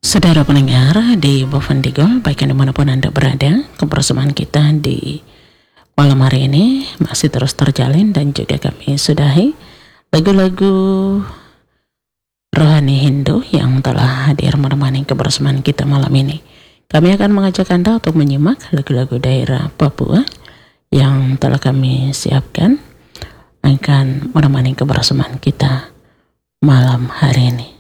Saudara pendengar di Bovendigul, baik yang dimanapun Anda berada, kebersamaan kita di malam hari ini masih terus terjalin dan juga kami sudahi lagu-lagu rohani Hindu yang telah hadir menemani kebersamaan kita malam ini. Kami akan mengajak Anda untuk menyimak lagu-lagu daerah Papua yang telah kami siapkan akan menemani kebersamaan kita malam hari ini.